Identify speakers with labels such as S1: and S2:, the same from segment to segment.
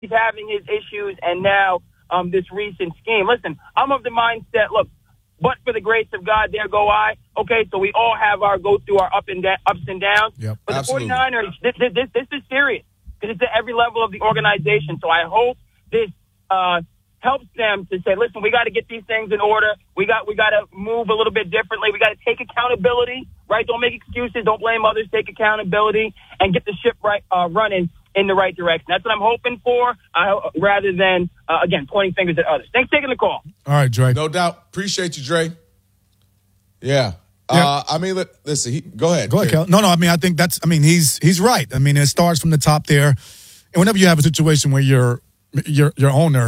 S1: he's having his issues, and now this recent scheme. Listen, I'm of the mindset, look, but for the grace of God, there go I. Okay, so we all have go through our ups and downs.
S2: Yep,
S1: but
S2: absolutely.
S1: The 49ers, this is serious because it's at every level of the organization. So I hope this helps them to say, listen, we got to get these things in order. We got to move a little bit differently. We got to take accountability, right? Don't make excuses. Don't blame others. Take accountability and get the ship running in the right direction. That's what I'm hoping for, rather than, again, pointing fingers at others. Thanks for taking the call.
S3: All right, Dre.
S2: No doubt. Appreciate you, Dre. Yeah. I mean, listen, go ahead.
S3: Go ahead, Kel. No, I mean, I think he's right. I mean, it starts from the top there. And whenever you have a situation where your owner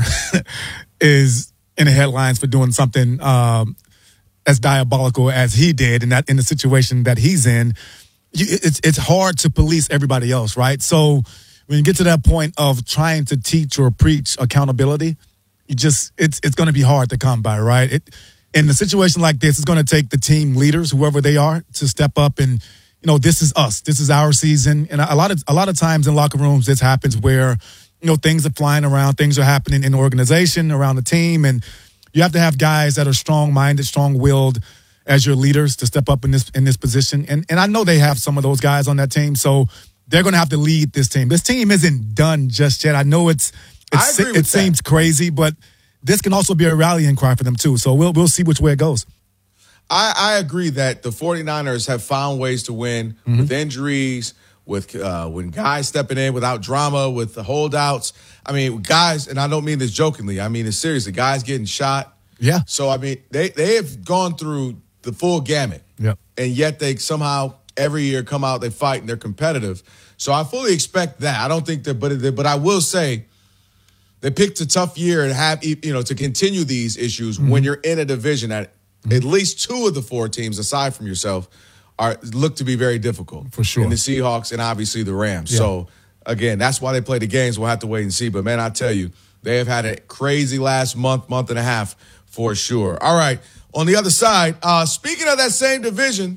S3: is in the headlines for doing something as diabolical as he did, and that in the situation that he's in, it's hard to police everybody else, right? So when you get to that point of trying to teach or preach accountability, it's going to be hard to come by, right? In a situation like this, it's going to take the team leaders, whoever they are, to step up and, this is us. This is our season. And a lot of times in locker rooms, this happens where, things are flying around, things are happening in the organization, around the team, and you have to have guys that are strong-minded, strong-willed as your leaders to step up in this position. And I know they have some of those guys on that team, so they're going to have to lead this team. This team isn't done just yet. I know it seems crazy, but this can also be a rallying cry for them too. So we'll see which way it goes.
S2: I agree that the 49ers have found ways to win with injuries, with when guys stepping in without drama, with the holdouts. I mean, guys, and I don't mean this jokingly. I mean it seriously. Guys getting shot.
S3: Yeah.
S2: So, I mean, they have gone through the full gamut.
S3: Yep.
S2: And yet they somehow every year come out, they fight, and they're competitive. So I fully expect that. I don't think that, but I will say they picked a tough year and have, to continue these issues when you're in a division that at least two of the four teams, aside from yourself, look to be very difficult.
S3: For sure.
S2: And the Seahawks and obviously the Rams.
S3: Yeah.
S2: So, again, that's why they play the games. We'll have to wait and see. But, man, I tell you, they have had a crazy last month and a half for sure. All right. On the other side, speaking of that same division,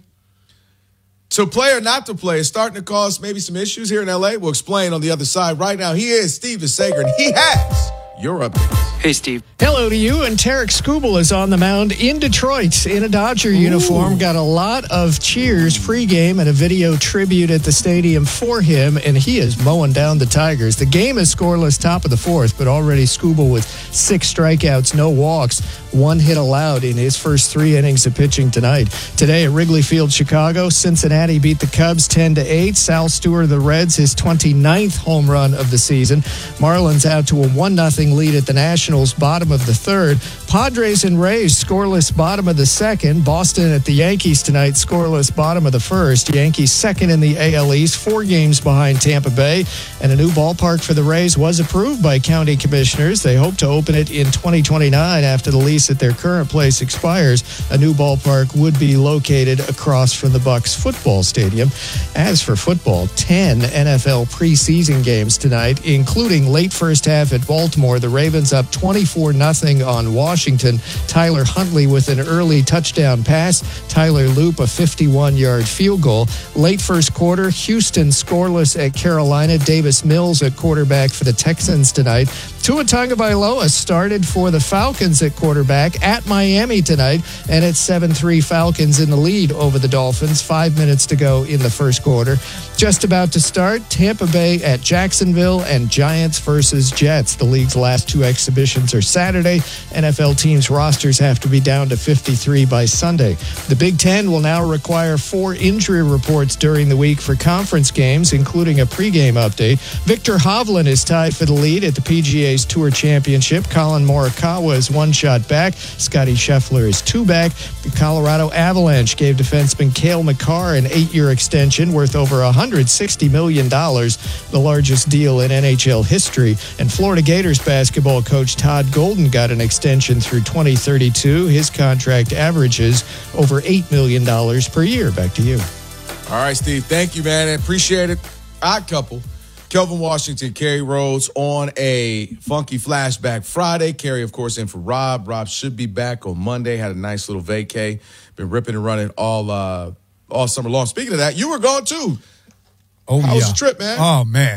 S2: to play or not to play is starting to cause maybe some issues here in L.A. We'll explain on the other side. Right now, he is Steve DeSager, and he has your updates.
S4: Hey, Steve.
S5: Hello to you. And Tarek Skubal is on the mound in Detroit in a Dodger uniform. Got a lot of cheers pregame and a video tribute at the stadium for him, and he is mowing down the Tigers. The game is scoreless top of the fourth, but already Skubal with 6 strikeouts, no walks, 1 hit allowed in his first 3 innings of pitching tonight. Today at Wrigley Field, Chicago, Cincinnati beat the Cubs 10-8. Sal Stewart of the Reds, his 29th home run of the season. Marlins out to a 1-0 lead at the Nationals, bottom of the third. Padres and Rays scoreless bottom of the second. Boston at the Yankees tonight, scoreless bottom of the first. Yankees second in the AL East, 4 games behind Tampa Bay. And a new ballpark for the Rays was approved by county commissioners. They hope to open it in 2029 after the lease at their current place expires. A new ballpark would be located across from the Bucs football stadium. As for football, 10 NFL preseason games tonight, including late first half at Baltimore. The Ravens up 24-0 on Washington. Tyler Huntley with an early touchdown pass. Tyler Loop a 51-yard field goal. Late first quarter, Houston scoreless at Carolina. Davis Mills at quarterback for the Texans tonight. Tua Tagovailoa started for the Falcons at quarterback at Miami tonight, and it's 7-3 Falcons in the lead over the Dolphins. 5 minutes to go in the first quarter. Just about to start, Tampa Bay at Jacksonville and Giants versus Jets. The league's last 2 exhibitions are Saturday. NFL teams' rosters have to be down to 53 by Sunday. The Big Ten will now require 4 injury reports during the week for conference games, including a pregame update. Victor Hovland is tied for the lead at the PGA's Tour Championship. Colin Morikawa is 1 shot back. Scotty Scheffler is 2 back. The Colorado Avalanche gave defenseman Cale Makar an 8-year extension worth over $160 million, the largest deal in NHL history. And Florida Gators basketball coach Todd Golden got an extension through 2032. His contract averages over $8 million per year. Back to you.
S2: All right, Steve. Thank you, man. I appreciate it. Odd couple. Kelvin Washington, Kerry Rhodes on a funky flashback Friday. Kerry, of course, in for Rob. Rob should be back on Monday. Had a nice little vacay. Been ripping and running all summer long. Speaking of that, you were gone too.
S3: Oh,
S2: How was the trip, man?
S3: Oh, man.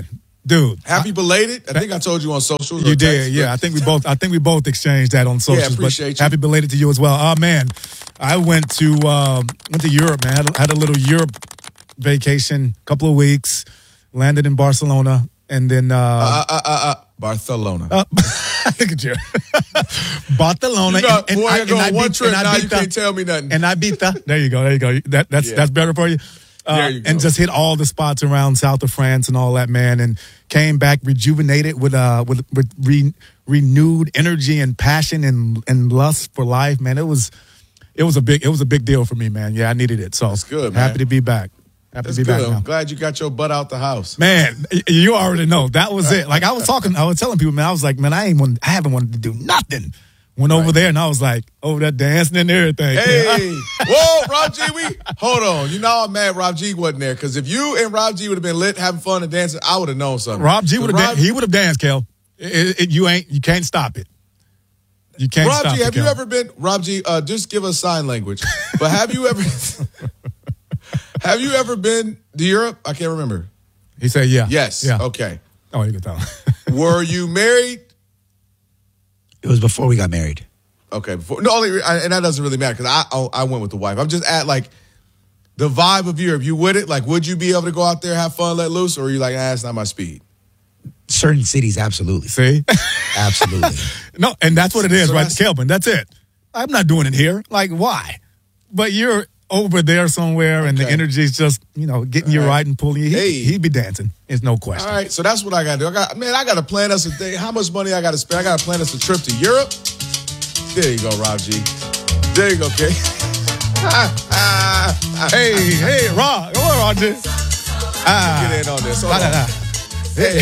S3: Dude,
S2: Happy belated. I think I told you on socials.
S3: you
S2: or
S3: did,
S2: text,
S3: yeah. I think we both exchanged that on socials.
S2: appreciate
S3: but
S2: you.
S3: Happy belated to you as well. Oh man, I went to Europe, man. Had a little Europe vacation, couple of weeks. Landed in Barcelona, and then
S2: Barcelona.
S3: look at you, Barcelona.
S2: You got,
S3: and
S2: boy,
S3: I-
S2: I go
S3: and I
S2: on one
S3: beat-
S2: trip
S3: and I
S2: now.
S3: beat
S2: You
S3: the-
S2: can't tell me nothing.
S3: And Ibiza. There you go. That's better for you.
S2: There you go.
S3: And just hit all the spots around south of France and all that, man. And came back rejuvenated with renewed energy and passion and lust for life, man. It was a big deal for me, man. Yeah, I needed it. So
S2: That's good, man.
S3: happy to be back. Happy
S2: That's
S3: to be
S2: good.
S3: back now.
S2: I'm glad you got your butt out the house.
S3: Man, you already know that was it. Like I was telling people, man, I was like, man, I haven't wanted to do nothing. Went over there and I was like, over there dancing and everything.
S2: Hey, whoa, Rob G, hold on. You know I'm mad Rob G wasn't there because if you and Rob G would have been lit, having fun and dancing, I would have known something.
S3: Rob G would have he would have danced, Kel. You can't stop it. You can't
S2: Rob
S3: stop
S2: G,
S3: it.
S2: have you
S3: Kel.
S2: ever been Rob G? Just give us sign language. But have you ever? Have you ever been to Europe? I can't remember.
S3: He said, yeah.
S2: Yes.
S3: Yeah.
S2: Okay.
S3: Oh, you can tell.
S2: Were you married?
S4: It was before we got married.
S2: Okay. Before, no, and that doesn't really matter because I went with the wife. I'm just at like the vibe of Europe. You with it? Like, would you be able to go out there, have fun, let loose, or are you like, it's not my speed?
S4: Certain cities, absolutely.
S3: See?
S4: Absolutely.
S3: No, and that's what it is,
S2: So
S3: right,
S2: that's-
S3: Kelvin? That's it. I'm not doing it here. Like, why? But you're over there somewhere, and the
S2: Okay.
S3: energy's just, getting you
S2: All right.
S3: right and pulling you.
S2: Hey.
S3: He'd be dancing. There's no question.
S2: All right, so that's what I got to do. I got to plan us a day. How much money I got to spend? I got to plan us a trip to Europe. There you go, Rob G. There you go, Kay.
S3: Hey, Rod. Come on, Roger.
S2: Get in on this. Hold on. Hey.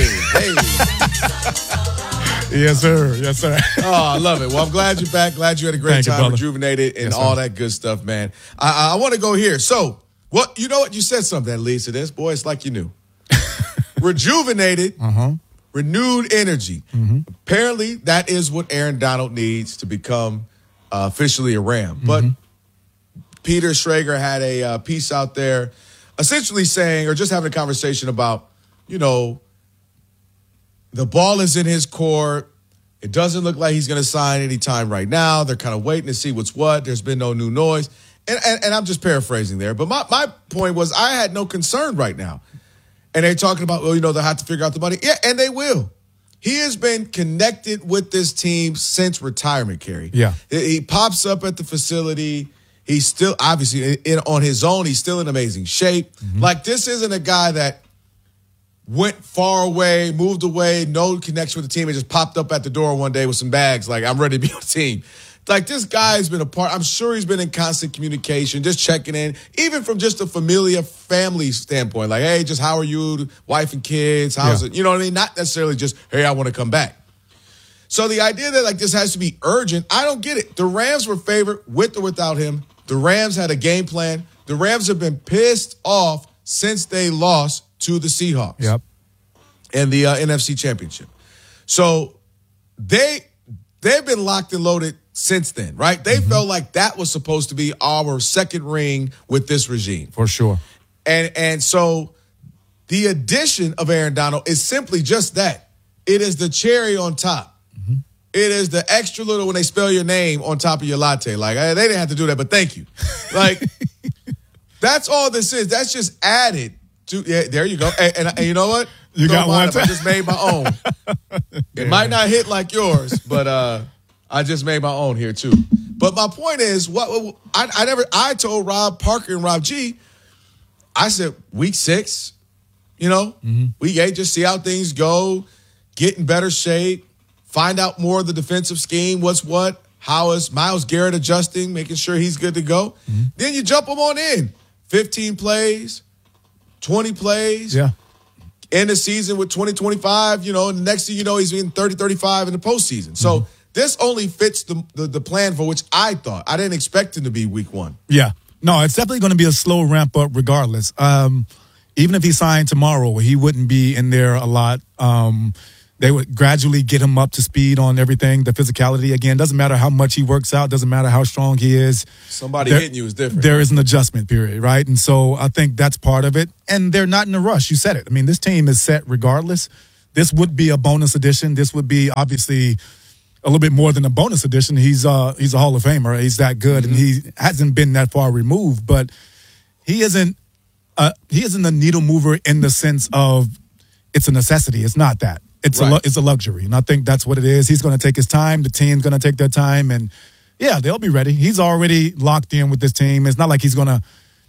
S3: Yes, sir. Yes, sir.
S2: Oh, I love it. Well, I'm glad you're back. Glad you had a great
S3: Thank you,
S2: time,
S3: brother.
S2: rejuvenated, and
S3: Yes, sir.
S2: all that good stuff, man. I want to go here. So, what? You know what? You said something that leads to this. Boy, it's like you knew. Rejuvenated, renewed energy. Apparently, that is what Aaron Donald needs to become officially a Ram. But Peter Schrager had a piece out there essentially saying, or just having a conversation about, the ball is in his court. It doesn't look like he's going to sign anytime right now. They're kind of waiting to see what's what. There's been no new noise. And I'm just paraphrasing there. But my point was I had no concern right now. And they're talking about, they'll have to figure out the money. Yeah, and they will. He has been connected with this team since retirement, Kerry.
S3: Yeah.
S2: He pops up at the facility. He's still, obviously, on his own, he's still in amazing shape. Like, this isn't a guy that went far away, moved away, no connection with the team, and just popped up at the door one day with some bags, like, I'm ready to be on the team. Like, this guy's been a part. I'm sure he's been in constant communication, just checking in, even from just a familiar family standpoint. Like, hey, just how are you, wife and kids, how's it? You know what I mean? Not necessarily just, hey, I want to come back. So the idea that, like, this has to be urgent, I don't get it. The Rams were favored with or without him. The Rams had a game plan. The Rams have been pissed off since they lost to the Seahawks.
S3: Yep.
S2: And the NFC Championship. So they've been locked and loaded since then, right? They felt like that was supposed to be our second ring with this regime.
S3: For sure.
S2: And so the addition of Aaron Donald is simply just that. It is the cherry on top. It is the extra little when they spell your name on top of your latte. Like, they didn't have to do that, but thank you. Like, that's all this is. That's just added to, there you go. And you know what?
S3: You got one.
S2: I just made my own. It might not hit like yours, but I just made my own here too. But my point is, I told Rob Parker and Rob G, I said, week 6, week 8, just see how things go, get in better shape, find out more of the defensive scheme, what's what, how is Myles Garrett adjusting, making sure he's good to go. Then you jump him on in. 15 plays, 20 plays.
S3: Yeah.
S2: End the season with 20-25, and the next thing you know, he's in 30-35 in the postseason. So this only fits the plan for which I thought. I didn't expect him to be week 1.
S3: Yeah. No, it's definitely going to be a slow ramp up regardless. Even if he signed tomorrow, he wouldn't be in there a lot. They would gradually get him up to speed on everything, the physicality. Again, doesn't matter how much he works out, doesn't matter how strong he is.
S2: Somebody hitting you is different.
S3: There is an adjustment period, right? And so I think that's part of it. And they're not in a rush. You said it. I mean, this team is set regardless. this would be a bonus edition. This would be obviously a little bit more than a bonus edition. He's a Hall of Famer. He's that good, and he hasn't been that far removed. But he isn't a needle mover in the sense of it's a necessity. It's not that. It's a luxury, and I think that's what it is. He's going to take his time. The team's going to take their time, and yeah, they'll be ready. He's already locked in with this team. It's not like he's gonna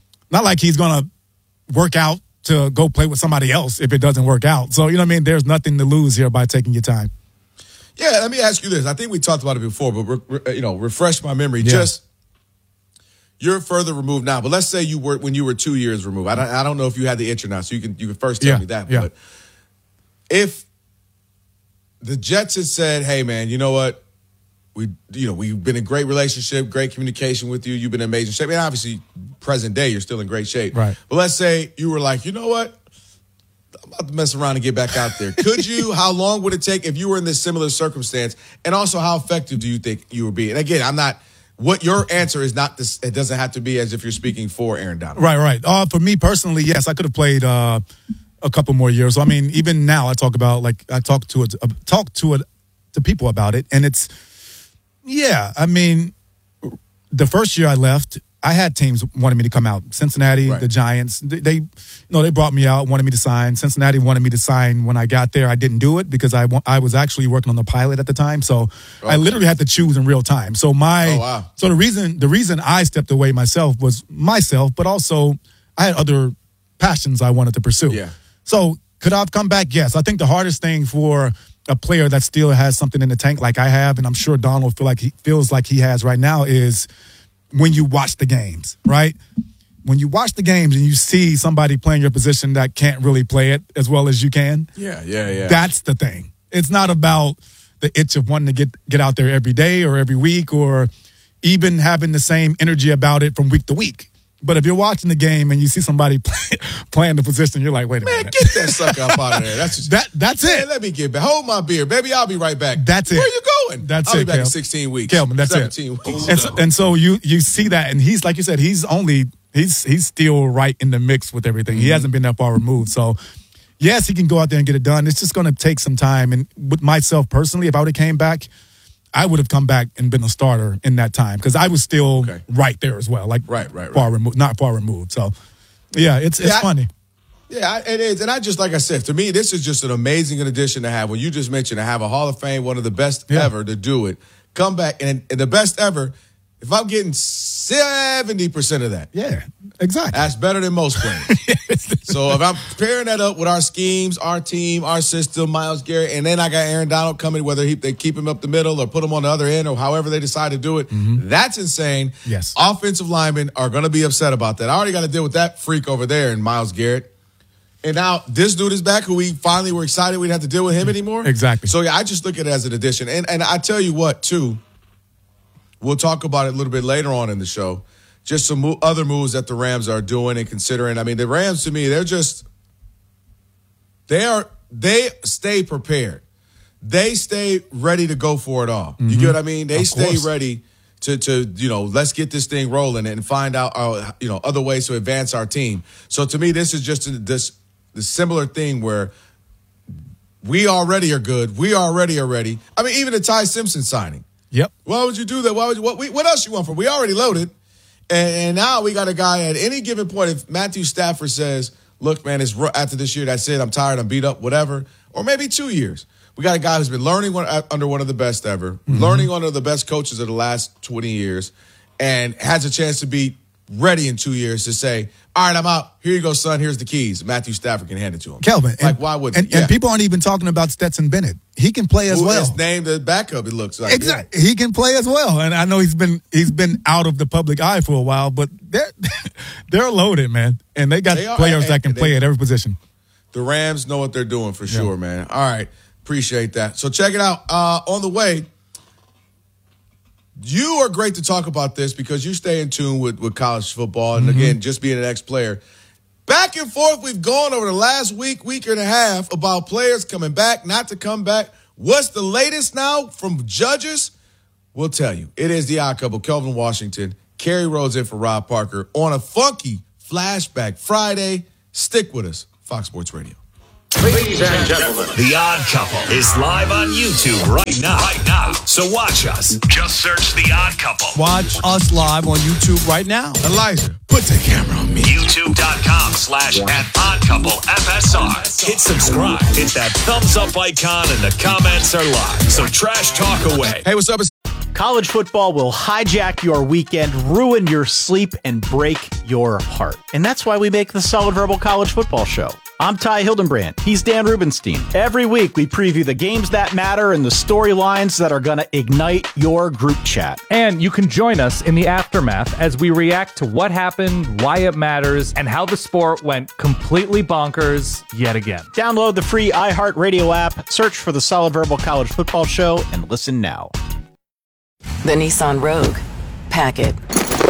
S3: work out to go play with somebody else if it doesn't work out. So, you know what I mean? There's nothing to lose here by taking your time.
S2: Yeah, let me ask you this. I think we talked about it before, but refresh my memory. Yeah. Just you're further removed now, but let's say you were when you were 2 years removed. I don't know if you had the itch or not, so you can first tell me that.
S3: Yeah.
S2: But if the Jets had said, "Hey, man, you know what? We've been in great relationship, great communication with you. You've been in amazing shape. And obviously, present day, you're still in great shape.
S3: Right.
S2: But let's say you were like, you know what? I'm about to mess around and get back out there. Could you? How long would it take if you were in this similar circumstance? And also, how effective do you think you would be? And again, I'm not. What your answer is not this. It doesn't have to be as if you're speaking for Aaron Donald.
S3: Right. For me personally, yes, I could have played a couple more years. So, I mean, even now, I talk to people about it, and it's. Yeah, I mean, the first year I left, I had teams wanted me to come out. Cincinnati, the Giants, they brought me out, wanted me to sign. Cincinnati wanted me to sign when I got there. I didn't do it because I was actually working on the pilot at the time, so I literally had to choose in real time. So so the reason I stepped away myself was myself, but also I had other passions I wanted to pursue.
S2: Yeah.
S3: So could I have come back? Yes. I think the hardest thing for a player that still has something in the tank like I have, and I'm sure Donald feels like he has right now, is when you watch the games, right? When you watch the games and you see somebody playing your position that can't really play it as well as you can.
S2: Yeah.
S3: That's the thing. It's not about the itch of wanting to get out there every day or every week or even having the same energy about it from week to week. But if you're watching the game and you see somebody playing the position, you're like, wait a minute.
S2: Man, get that sucker up out of there.
S3: That's it.
S2: Let me get back. Hold my beer. Baby, I'll be right back.
S3: That's it.
S2: Where are you going?
S3: I'll
S2: be back in 16 weeks.
S3: Kelvin, that's
S2: 17
S3: it.
S2: weeks.
S3: And so you see that, and he's, like you said, he's still right in the mix with everything. Mm-hmm. He hasn't been that far removed. So, yes, he can go out there and get it done. It's just going to take some time. And with myself personally, if I would have came back, I would have come back and been a starter in that time because I was still right there as well, like far removed, not far removed. So, yeah, it's funny.
S2: Yeah, it is. And like I said, to me, this is just an amazing addition to have. When you just mentioned to have a Hall of Fame, one of the best ever to do it, come back and the best ever. If I'm getting 70% of that.
S3: Yeah, exactly.
S2: That's better than most players. So if I'm pairing that up with our schemes, our team, our system, Myles Garrett, and then I got Aaron Donald coming, whether they keep him up the middle or put him on the other end or however they decide to do it, that's insane.
S3: Yes.
S2: Offensive linemen are going to be upset about that. I already got to deal with that freak over there in Myles Garrett. And now this dude is back who we finally were excited we didn't have to deal with him anymore.
S3: Exactly.
S2: So, yeah, I just look at it as an addition. And I tell you what, too. We'll talk about it a little bit later on in the show. Just some other moves that the Rams are doing and considering. I mean, the Rams, to me, they stay prepared. They stay ready to go for it all. You get what I mean? They stay ready to let's get this thing rolling and find out other ways to advance our team. So to me, this is just the similar thing where we already are good. We already are ready. I mean, even the Ty Simpson signing.
S3: Yep.
S2: Why would you do that? What else you want from? We already loaded. And now we got a guy at any given point. If Matthew Stafford says, look, man, it's after this year, that's it. I'm tired. I'm beat up, whatever. Or maybe 2 years. We got a guy who's been learning under one of the best ever, learning under the best coaches of the last 20 years, and has a chance to be ready in 2 years to say, all right, I'm out. Here you go, son. Here's the keys. Matthew Stafford can hand it to him.
S3: Kelvin.
S2: Why wouldn't
S3: and people aren't even talking about Stetson Bennett. He can play as well.
S2: His name, the backup, it looks like.
S3: Exactly. He can play as well. And I know he's been out of the public eye for a while, but they're loaded, man. And they got players that can play at every position.
S2: The Rams know what they're doing for sure, man. All right. Appreciate that. So check it out. On the way, you are great to talk about this because you stay in tune with college football. And again, just being an ex-player. Back and forth we've gone over the last week and a half about players coming back, not to come back. What's the latest now from judges? We'll tell you. It is the odd couple, Kelvin Washington, Kerry Rhodes in for Rob Parker on a funky Flashback Friday. Stick with us. Fox Sports Radio.
S6: Ladies and gentlemen, The Odd Couple is live on YouTube right now. So watch us. Just search The Odd Couple.
S7: Watch us live on YouTube right now.
S2: Elijah, put the camera on me.
S6: YouTube.com/@oddcouplefsr. Hit subscribe. Hit that thumbs up icon and the comments are live. So trash talk away.
S2: Hey, what's up?
S8: College football will hijack your weekend, ruin your sleep, and break your heart. And that's why we make the Solid Verbal College Football Show. I'm Ty Hildenbrand. He's Dan Rubenstein. Every week, we preview the games that matter and the storylines that are going to ignite your group chat.
S9: And you can join us in the aftermath as we react to what happened, why it matters, and how the sport went completely bonkers yet again.
S8: Download the free iHeartRadio app, search for the Solid Verbal College Football Show, and listen now.
S10: The Nissan Rogue. Pack it.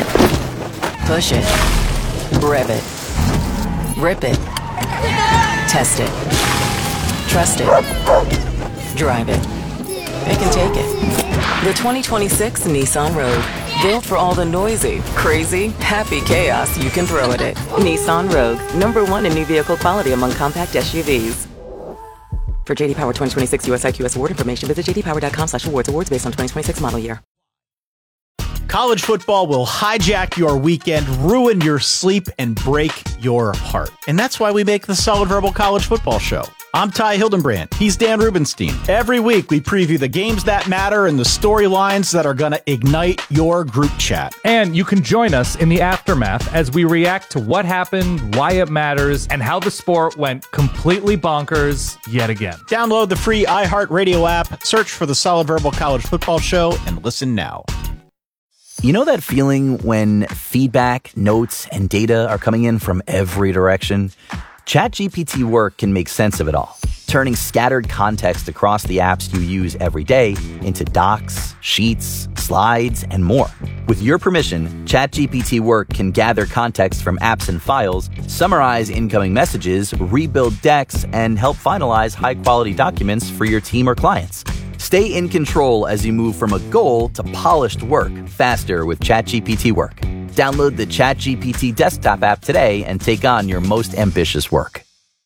S10: Push it. Rev it. Rip it. Test it. Trust it. Drive it. Pick and take it. The 2026 Nissan Rogue. Built for all the noisy, crazy, happy chaos you can throw at it. Nissan Rogue. #1 in new vehicle quality among compact SUVs. For JD Power 2026 US IQS award information, visit jdpower.com/awards. Awards based on 2026 model year.
S8: College football will hijack your weekend, ruin your sleep, and break your heart. And that's why we make the Solid Verbal College Football Show. I'm Ty Hildenbrand. He's Dan Rubenstein. Every week, we preview the games that matter and the storylines that are going to ignite your group chat.
S9: And you can join us in the aftermath as we react to what happened, why it matters, and how the sport went completely bonkers yet again.
S8: Download the free iHeartRadio app, search for the Solid Verbal College Football Show, and listen now.
S11: You know that feeling when feedback, notes, and data are coming in from every direction? ChatGPT Work can make sense of it all, turning scattered context across the apps you use every day into docs, sheets, slides, and more. With your permission, ChatGPT Work can gather context from apps and files, summarize incoming messages, rebuild decks, and help finalize high-quality documents for your team or clients. Stay in control as you move from a goal to polished work faster with ChatGPT Work. Download the ChatGPT desktop app today and take on your most ambitious work.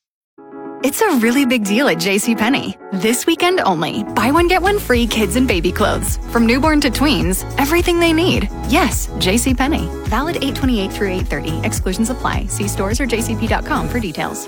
S12: It's a really big deal at JCPenney. This weekend only. Buy one, get one free kids and baby clothes. From newborn to tweens, everything they need. Yes, JCPenney. Valid 8/28 through 8/30. Exclusions apply. See stores or jcp.com for details.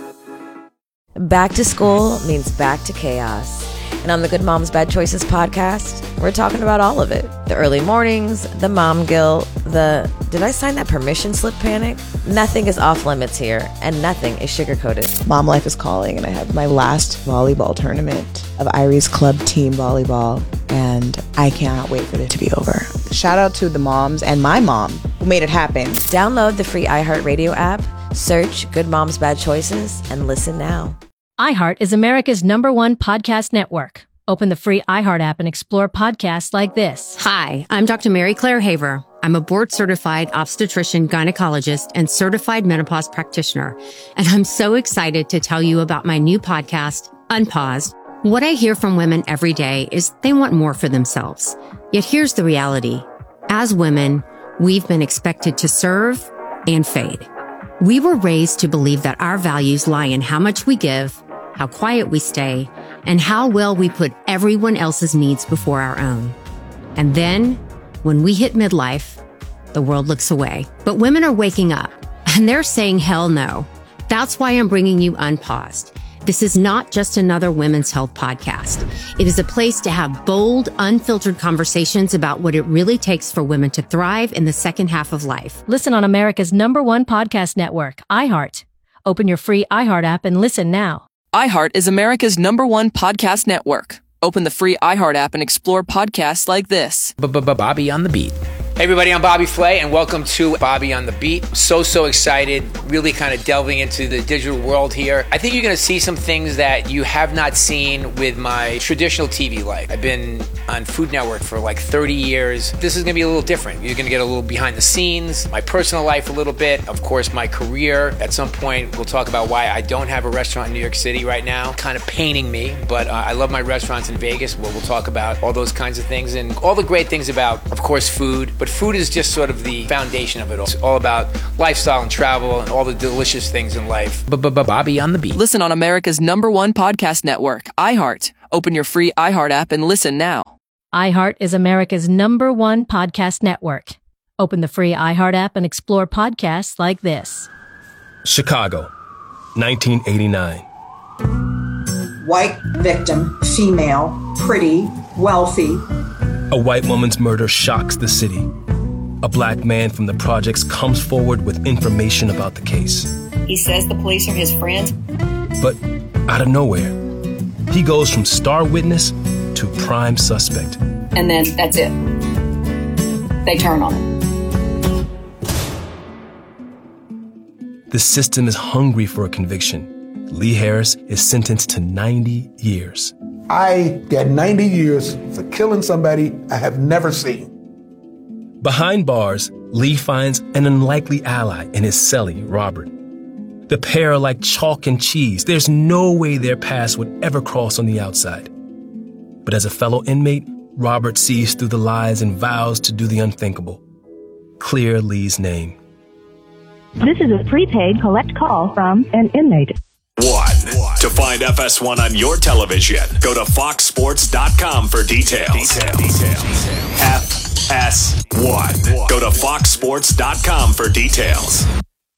S13: Back to school means back to chaos. And on the Good Moms Bad Choices podcast, we're talking about all of it. The early mornings, the mom guilt, the did I sign that permission slip panic? Nothing is off limits here, and nothing is sugar-coated.
S14: Mom life is calling, and I have my last volleyball tournament of Irie's club team volleyball, and I cannot wait for it to be over. Shout out to the moms and my mom who made it happen.
S13: Download the free iHeartRadio app, search Good Moms Bad Choices, and listen now.
S15: iHeart is America's #1 podcast network. Open the free iHeart app and explore podcasts like this.
S16: Hi, I'm Dr. Mary Claire Haver. I'm a board-certified obstetrician, gynecologist, and certified menopause practitioner. And I'm so excited to tell you about my new podcast, Unpaused. What I hear from women every day is they want more for themselves. Yet here's the reality. As women, we've been expected to serve and fade. We were raised to believe that our values lie in how much we give, how quiet we stay, and how well we put everyone else's needs before our own. And then, when we hit midlife, the world looks away. But women are waking up, and they're saying hell no. That's why I'm bringing you Unpaused. This is not just another women's health podcast. It is a place to have bold, unfiltered conversations about what it really takes for women to thrive in the second half of life.
S15: Listen on America's #1 podcast network, iHeart. Open your free iHeart app and listen now.
S17: iHeart is America's #1 podcast network. Open the free iHeart app and explore podcasts like this.
S18: Bobby on the Beat. Hey everybody, I'm Bobby Flay and welcome to Bobby on the Beat. So excited, really kind of delving into the digital world here. I think you're going to see some things that you have not seen with my traditional TV life. I've been on Food Network for like 30 years. This is going to be a little different. You're going to get a little behind the scenes, my personal life a little bit, of course my career. At some point we'll talk about why I don't have a restaurant in New York City right now, kind of paining me, but I love my restaurants in Vegas. We'll talk about all those kinds of things and all the great things about, of course, food, but but food is just sort of the foundation of it all. It's all about lifestyle and travel and all the delicious things in life.
S11: Bobby on the beat.
S17: Listen on America's #1 podcast network, iHeart. Open your free iHeart app and listen now.
S15: iHeart is America's #1 podcast network. Open the free iHeart app and explore podcasts like this.
S19: Chicago, 1989.
S20: White victim, female, pretty, wealthy.
S19: A white woman's murder shocks the city. A black man from the projects comes forward with information about the case.
S21: He says the police are his friends.
S19: But out of nowhere, he goes from star witness to prime suspect.
S21: And then that's it. They turn on him.
S19: The system is hungry for a conviction. Lee Harris is sentenced to 90 years.
S22: I got 90 years for killing somebody I have never seen.
S19: Behind bars, Lee finds an unlikely ally in his cellie, Robert. The pair are like chalk and cheese. There's no way their paths would ever cross on the outside. But as a fellow inmate, Robert sees through the lies and vows to do the unthinkable. Clear Lee's name.
S23: This is a prepaid collect call from an inmate.
S6: 1. To find FS1 on your television, go to foxsports.com for details. FS1. Go to foxsports.com for details.